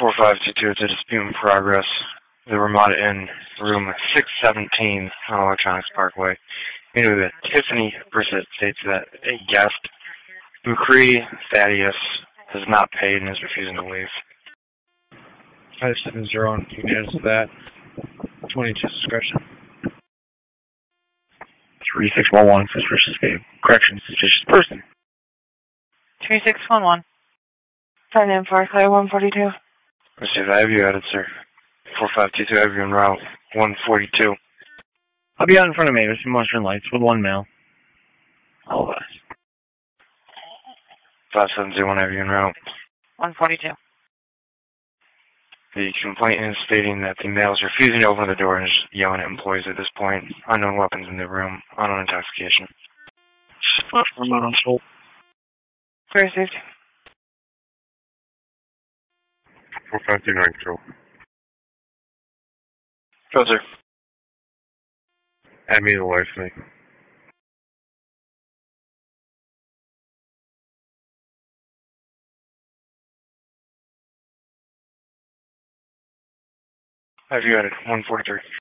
4522, it's a dispute in progress. The Ramada Inn, room 617 on Electronics Parkway. Anyway, Tiffany Brissett states that a guest, Bukri Thaddeus, has not paid and is refusing to leave. 570, you can add to that. 22 discretion. 3611, suspicious escape. Correction, suspicious person. 3611. Turn in for Claire 142. Let's see if I have you added, sir. 4522, I have you en route. 142. I'll be out in front of Mavis and Western Lights with one male. All of us. 5701, I have you en route. 142. The complainant is stating that the male is refusing to open the door and is yelling at employees at this point. Unknown weapons in the room. Unknown intoxication. Remote on hold. Received. 4529, Go, sir. Add me to the life thing. Have you added 143?